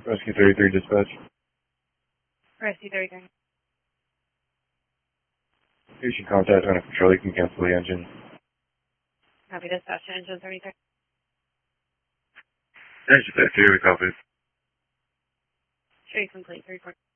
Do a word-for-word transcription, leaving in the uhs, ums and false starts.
Rescue thirty-three dispatch. Rescue thirty-three. Station contact on a control, you can cancel the engine. Copy dispatch to engine thirty-three. Engine thirty-three, we copy. Trade complete, three four.